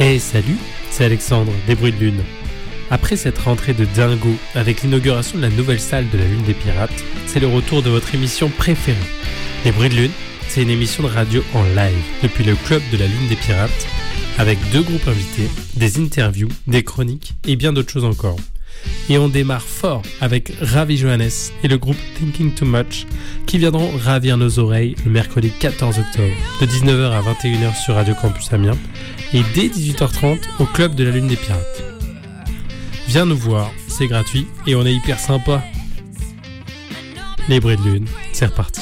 Hey salut, c'est Alexandre des Bruits de Lune. Après cette rentrée de dingo avec l'inauguration de la nouvelle salle de la Lune des Pirates, c'est le retour de votre émission préférée. Les Bruits de Lune, c'est une émission de radio en live depuis le club de la Lune des Pirates avec 2 groupes invités, des interviews, des chroniques et bien d'autres choses encore. Et on démarre fort avec Ravi Johannes et le groupe Thinking Too Much qui viendront ravir nos oreilles le mercredi 14 octobre de 19h à 21h sur Radio Campus Amiens et dès 18h30 au club de la Lune des Pirates. Viens nous voir, c'est gratuit et on est hyper sympa. Les Bruits de Lune, c'est reparti.